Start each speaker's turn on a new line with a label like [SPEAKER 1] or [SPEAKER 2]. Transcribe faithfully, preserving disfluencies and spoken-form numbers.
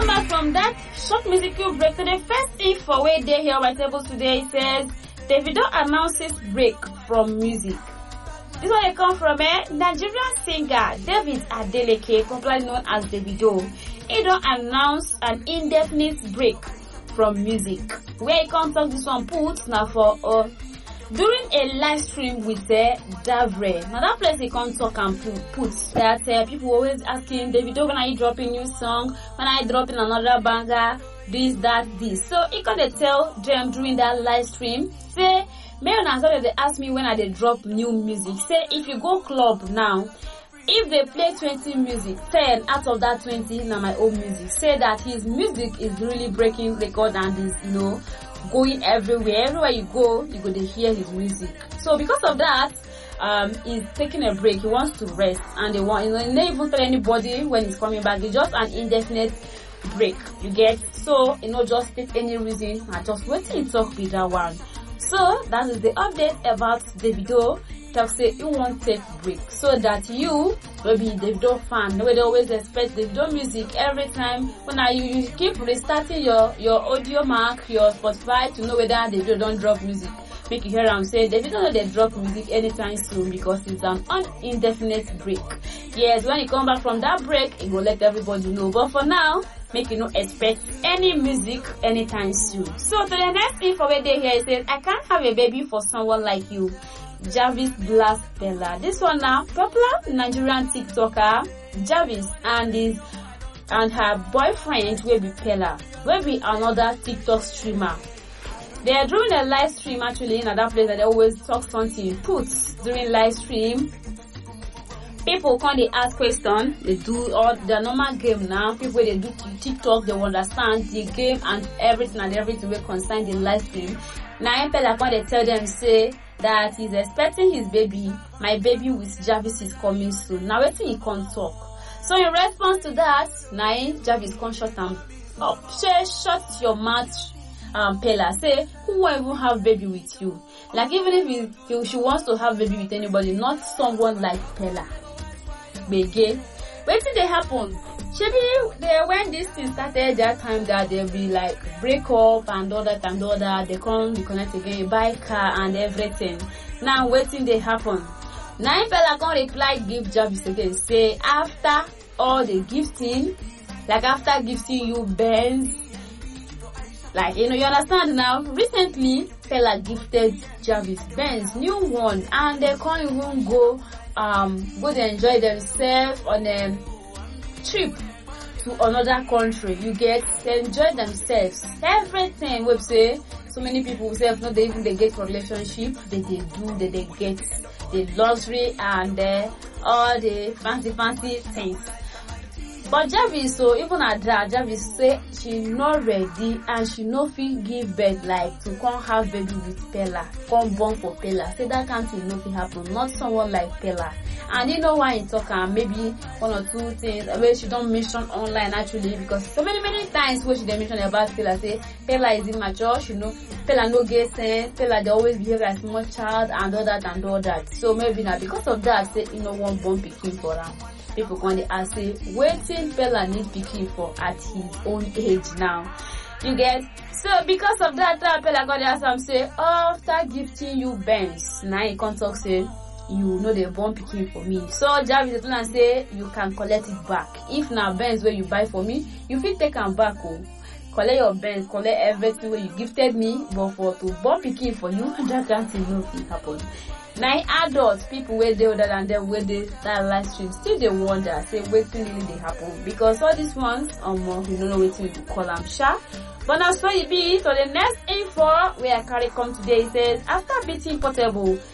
[SPEAKER 1] come back from that short musical break to the first info where they here on my table today. It says Davido announces break from music. This one they come from a Nigerian singer David Adeleke, popularly known as Davido. He don't announce an indefinite break from music. Where he comes talk this one put now for uh, during a live stream with uh, Davre. Now that place he can't talk and put, put that uh, people always asking Davido, when are you dropping new song? When are you dropping another banger? This, that, this. So he can tell them during that live stream, say, Mayor Nazar, they ask me when I they drop new music. Say if you go club now, if they play twenty music, ten out of that twenty now my own music. Say that his music is really breaking record and is, you know, going everywhere. Everywhere you go, you go to hear his music. So because of that, um, he's taking a break. He wants to rest, and they want, you know, he never even tell anybody when he's coming back. It's just an indefinite break. You get? So you know, just take any reason and just wait till you talk with that one. So that is the update about Davido. Talk say you won't take break, so that you will be Davido fan. We always expect Davido music every time. When are you, you keep restarting your your audio mark, your Spotify to know whether Davido don't drop music. Make you hear am say Davido know they drop music anytime soon because it's an indefinite break. Yes, when you come back from that break, it will let everybody know. But for now, make you not expect any music anytime soon. So to the next info where they here, it says, I can't have a baby for someone like you. Jarvis blast Pella. This one now, popular Nigerian TikToker Jarvis and his and her boyfriend will be Pella, will be another TikTok streamer. They are doing a live stream actually in another place that they always talk something put during live stream. People come they ask questions, they do all the normal game now. People they do TikTok, they understand the game and everything and everything will concern the live stream. Now Pella come they tell them say that he's expecting his baby, my baby with Jarvis is coming soon. Now waiting he can't talk. So in response to that, now Jarvis can't shut them up. Say shut your mouth. Um, Pella say, who will even have baby with you? Like even if he, he, she wants to have baby with anybody, not someone like Pella. Bege. Wait till they happen. Shebi, they when this thing started that time that they'll be like break up and all that and all that, they come reconnect again, buy car and everything. Now waiting they happen. Now Pella can reply give Jarvis again, say after all the gifting, like after gifting you Benz. Like, you know, you understand now, recently, Pella gifted Jarvis Benz, new one, and they can't even go, um, go to enjoy themselves on a trip to another country. You get to enjoy themselves. Everything, we say, so many people say, no, they even they get relationship, they, they do, they, they get the luxury and uh, all the fancy, fancy things. But Jarvis, so even at that, Jarvis say she not ready and she no fit give birth like to come have baby with Pella, come born for Pella. Say that can't thing no fit happen, not someone like Pella. And you know why he talk and maybe one or two things where she don't mention online actually because so many many times where she dey mention about Pella say Pella is immature, she know Pella no get sense, Pella they always behave like small child and all that and all that. So maybe now because of that say you know one born pikin for her. People come dey ask say waiting Pella need pikin for at his own age now. You get? So because of that, uh, Pella got ask am say after gifting you Benz, now he come talk say you know they born pikin for me. So Jarvis tell am say you can collect it back. If na Benz where you buy for me, you fit take am back oh. Collect your Benz, collect everything where you gifted me, but for to born pikin for you, that can't thing no fit happen. Now adults, people where they older than them, where they that live stream, still they wonder, say waiting really they happen because all these ones, um, you don't know waiting to call them sha. But now so it be. So the next info where I carry come today says after beating Portable,